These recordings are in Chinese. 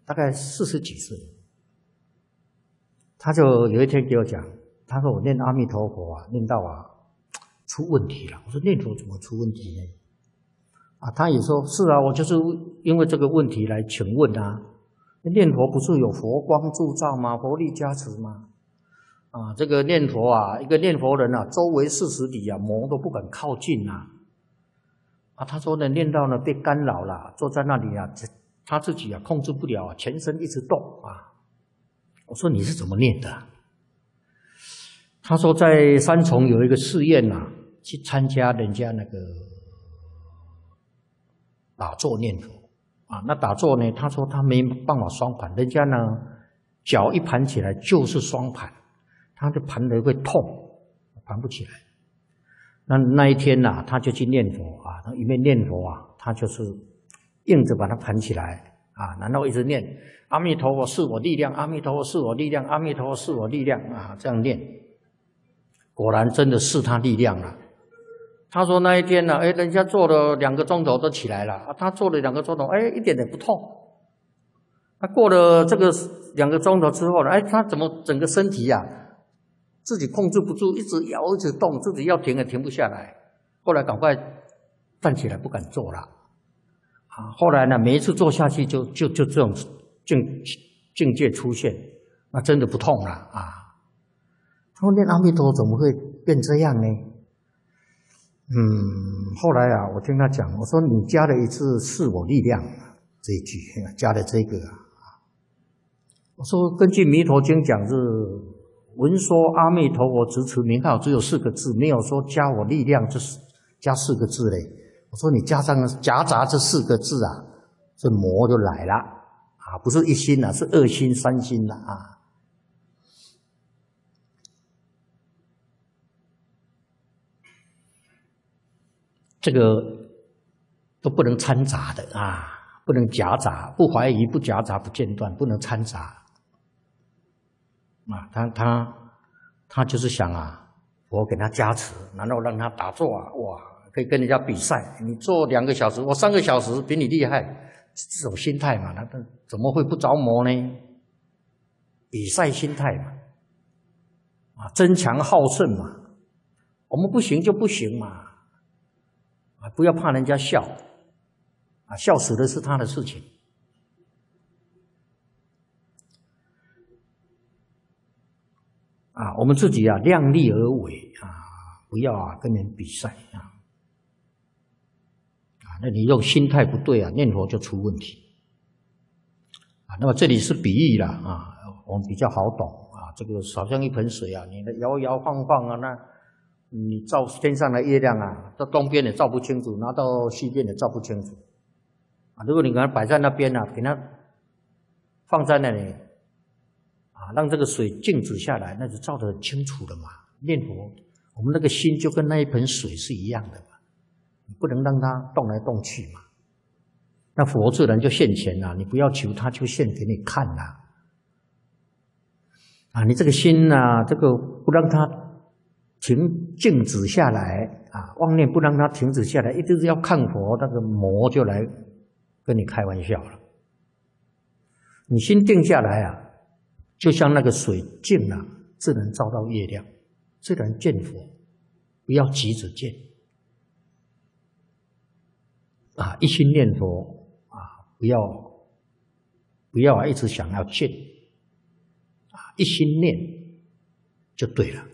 大概40几岁，他就有一天给我讲，他说我念阿弥陀佛啊，念到出问题了。我说念佛怎么出问题呢？他也说是啊，我就是因为这个问题来请问啊。念佛不是有佛光助照吗？佛力加持吗？这个念佛啊，一个念佛人啊，周围40里啊，魔都不敢靠近啊。他说呢，念到呢被干扰了，坐在那里啊，他自己啊控制不了，全身一直动啊。我说你是怎么念的？他说在三重有一个寺院啊，去参加人家那个打坐念佛。那打坐呢？他说他没办法双盘，人家呢脚一盘起来就是双盘，他就盘得会痛，盘不起来。那一天呐，他就去念佛他一面念佛他就是硬着把它盘起来然后一直念阿弥陀佛是我力量，阿弥陀佛是我力量，阿弥陀佛是我力量这样念，果然真的是他力量了。他说那一天呢，人家做了2个钟头都起来了，他做了2个钟头，一点也不痛。他过了这个2个钟头之后呢，他怎么整个身体自己控制不住，一直摇一直动，自己要停也停不下来。后来赶快站起来，不敢坐了。后来呢，每一次坐下去就这种境界出现，那真的不痛了他说念阿弥陀怎么会变这样呢？后来我听他讲，我说你加了一次是我力量这一句，加了这个我说根据弥陀经讲是闻说阿弥陀佛直持名号，只有4个字，没有说加我力量，这是加4个字嘞。我说你加上夹杂这4个字这魔就来了不是1心是2心3心了这个都不能掺杂的不能夹杂，不怀疑，不夹杂，不间断，不能掺杂他就是想我给他加持，然后让他打坐哇，可以跟人家比赛，你做2个小时，我3个小时比你厉害，这种心态嘛，他怎么会不着魔呢？比赛心态嘛争强好胜嘛，我们不行就不行嘛不要怕人家笑笑死的是他的事情我们自己量力而为不要跟人比赛那你用心态不对念佛就出问题那么这里是比喻啦我们比较好懂这个好像一盆水你的摇摇晃晃那你照天上的月亮到东边也照不清楚，拿到西边也照不清楚如果你给它摆在那边给它放在那里让这个水静止下来，那就照得很清楚了嘛。念佛，我们那个心就跟那一盆水是一样的嘛，你不能让它动来动去嘛。那佛自然就现前了，你不要求他就现给你看了你这个心这个不让它静止下来妄念不让它停止下来，一直要看佛，那个魔就来跟你开玩笑了。你心定下来就像那个水静了，自然照到月亮，自然见佛，不要急着见一心念佛不要一直想要见一心念就对了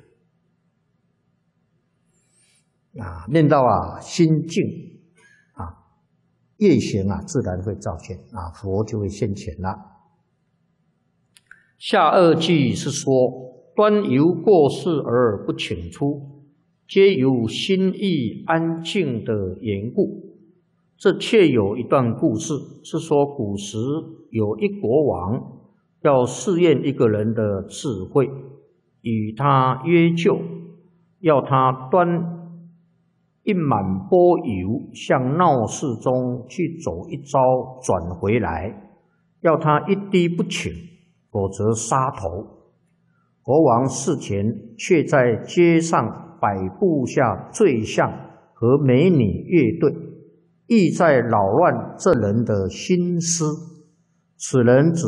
念到心静业行自然会照现佛就会现前了。下2句是说，端由过世而不请出，皆由心意安静的缘故。这确有一段故事，是说古时有一国王要试验一个人的智慧，与他约就，要他端一满钵油向闹市中去走一遭转回来，要他一滴不请，否则杀头。国王事前却在街上摆布下醉相和美女乐队，意在扰乱这人的心思， 此人只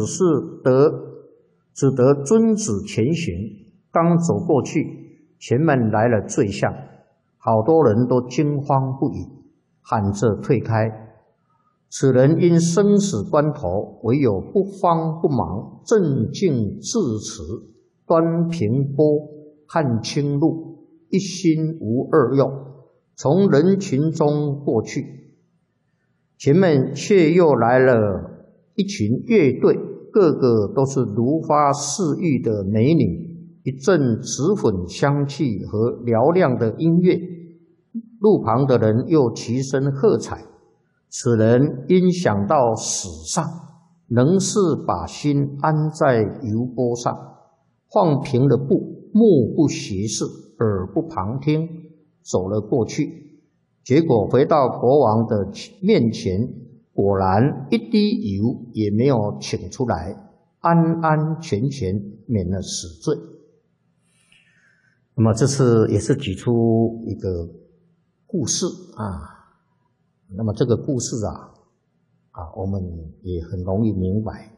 得遵旨前行，刚走过去，前面来了罪相，好多人都惊慌不已，喊着退开。此人因生死关头，唯有不慌不忙，镇静自持，端平波，看清路，一心无二用，从人群中过去。前面却又来了一群乐队，个个都是如花似玉的美女，一阵脂粉香气和嘹亮的音乐，路旁的人又齐声喝彩。此人因想到死上，仍是把心安在油钵上，放平了步，目不斜视，耳不旁听，走了过去。结果回到国王的面前，果然一滴油也没有请出来，安安全全免了死罪。那么这次也是举出一个故事啊。那么这个故事我们也很容易明白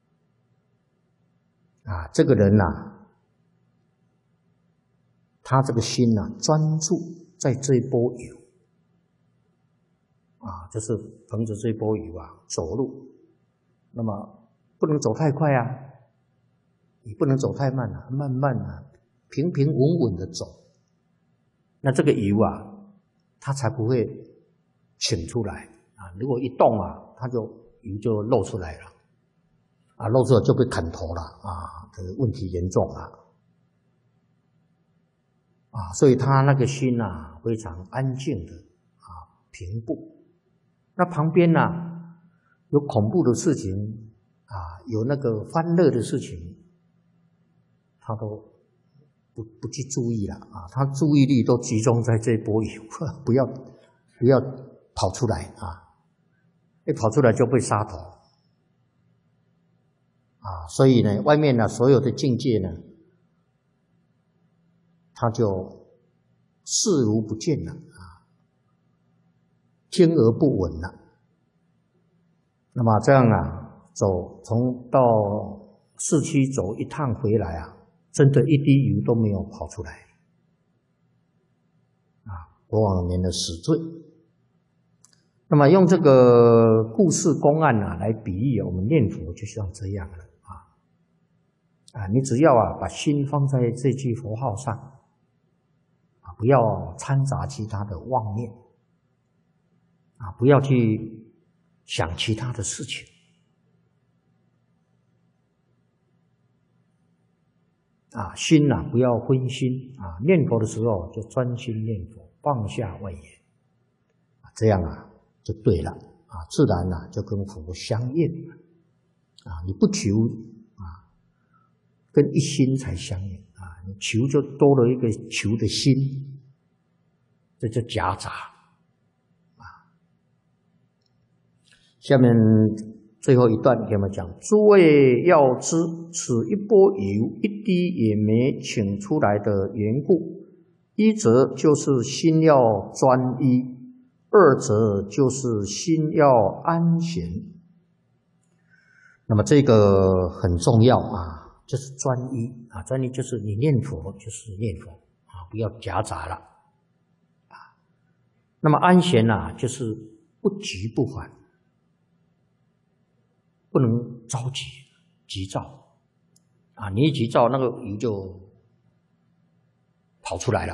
这个人他这个心专注在这一波油就是凭着这一波油走路，那么不能走太快也不能走太慢慢慢平平稳稳的走，那这个油它才不会请出来如果一动它油就漏出来了漏出来就被砍头了这个问题严重了所以他那个心非常安静的平步。那旁边有恐怖的事情有那个欢乐的事情，他都不去注意了他注意力都集中在这波油，不要跑出来一跑出来就被杀头所以呢，外面所有的境界呢，他就视如不见了听而不闻了。那么这样从到市区走一趟回来真的一滴油都没有跑出来国王免了死罪。那么用这个故事公案来比喻我们念佛就像这样了你只要把心放在这句佛号上不要掺杂其他的妄念不要去想其他的事情心不要分心念佛的时候就专心念佛，放下外缘这样就对了自然就跟佛相应你不求跟一心才相应你求就多了一个求的心，这就夹杂下面最后一段给我们讲：诸位要知，此一波油一滴也没请出来的缘故，一则就是心要专一，二则就是心要安闲。那么这个很重要就是专一专一就是你念佛就是念佛不要夹杂了那么安闲就是不急不缓，不能着急急躁你一急躁那个油就跑出来了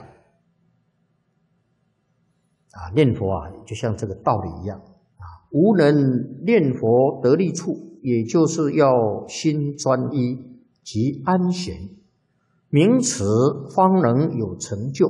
念佛就像这个道理一样无人念佛得力处，也就是要心专一即安闲，名此方能有成就，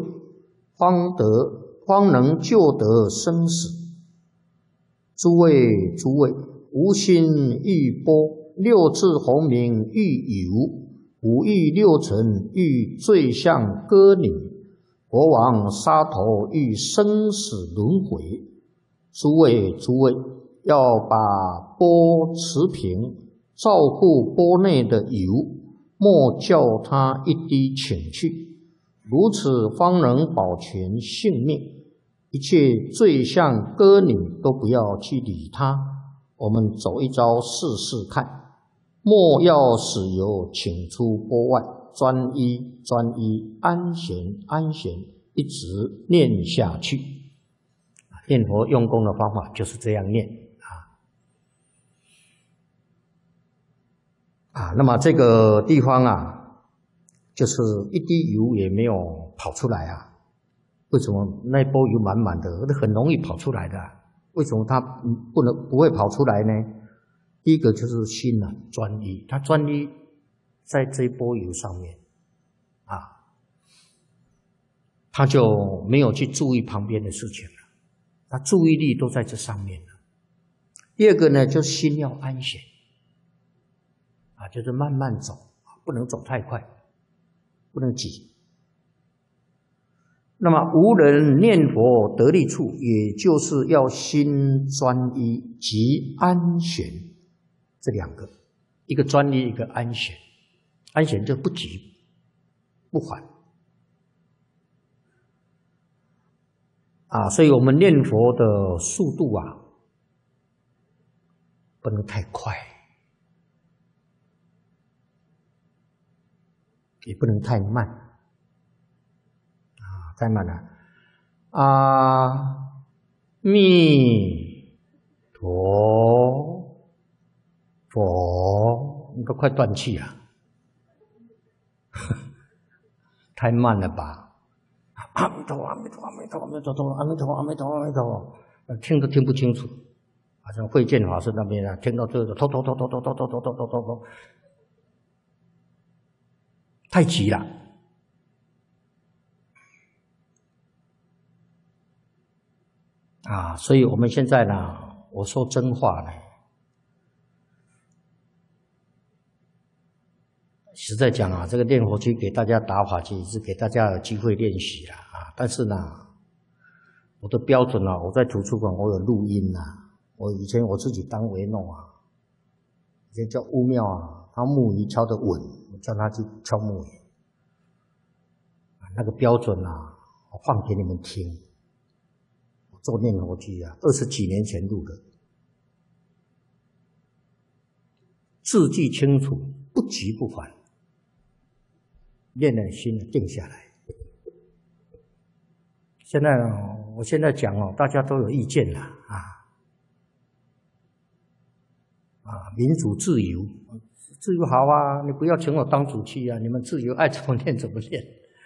方能救得生死。诸位，无心欲波，六字洪名欲有，五欲六尘欲罪相歌女，国王杀头欲生死轮回。诸位，要把钵持平，照顾钵内的油，莫叫它一滴请去，如此方能保全性命。一切罪相歌女都不要去理它， 我们走一遭试试看。莫要使由，请出钵外，专一专一，安闲安闲，一直念下去。念佛用功的方法就是这样念那么这个地方就是一滴油也没有跑出来为什么那钵油满满的，很容易跑出来的？为什么它不会跑出来呢？第一个就是心专一，它专一在这一钵油上面他就没有去注意旁边的事情了，他注意力都在这上面了。第二个呢，就是心要安闲就是慢慢走，不能走太快，不能急。那么无人念佛得力处，也就是要心专一及安闲这两个，一个专一，一个安闲。安闲就不急不缓所以我们念佛的速度不能太快，也不能太慢太慢了。阿弥陀佛，你都快断气了，太慢了吧？阿弥陀佛，阿弥陀佛，阿弥陀佛，阿弥陀佛，阿弥陀佛，阿弥陀佛，阿弥陀佛，听都听不清楚。好像慧见法师那边听到这个，头，太急了。所以我们现在呢，我说真话呢，实在讲这个念佛区给大家打法其实是给大家有机会练习了但是呢，我的标准我在图书馆我有录音我以前我自己当维诺以前叫乌庙他木鱼敲得稳，我叫他去敲木鱼那个标准我放给你们听。做念佛机20几年前录的，字迹清楚，不急不缓，练了心定下来。我现在讲大家都有意见了民主自由，自由好你不要请我当主席你们自由爱怎么练怎么练。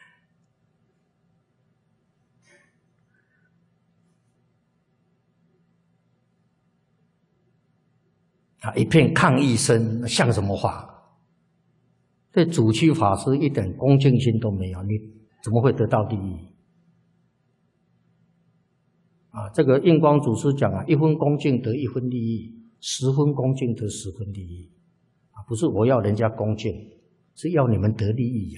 一片抗议声，像什么话？对主区法师一点恭敬心都没有，你怎么会得到利益？这个印光祖师讲1分恭敬得1分利益，10分恭敬得10分利益不是我要人家恭敬，是要你们得利益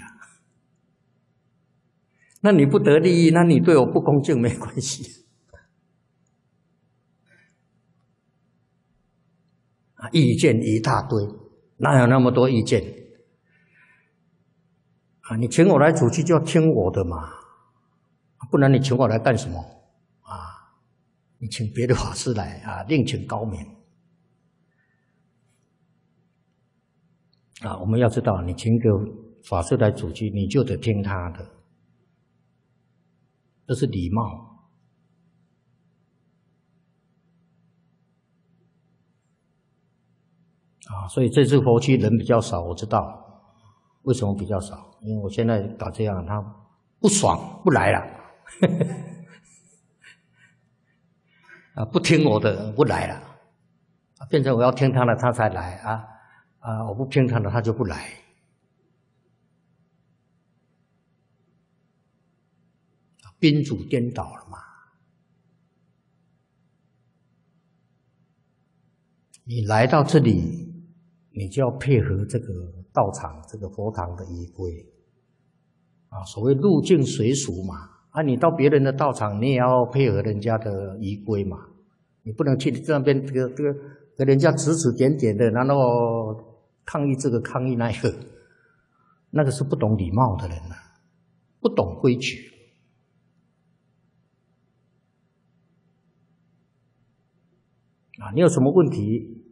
那你不得利益，那你对我不恭敬没关系。意见一大堆，哪有那么多意见你请我来主持就要听我的嘛，不然你请我来干什么你请别的法师来另请高明我们要知道，你请个法师来主持，你就得听他的，这是礼貌所以这次佛区人比较少，我知道为什么比较少，因为我现在搞这样，他不爽不来了不听我的不来了变成我要听他的他才来我不听他的他就不来宾主颠倒了嘛。你来到这里，你就要配合这个道场、这个佛堂的仪规所谓入境随俗嘛你到别人的道场，你也要配合人家的仪规嘛，你不能去这边这个跟人家指指点点的，然后抗议这个抗议那个，那个是不懂礼貌的人不懂规矩你有什么问题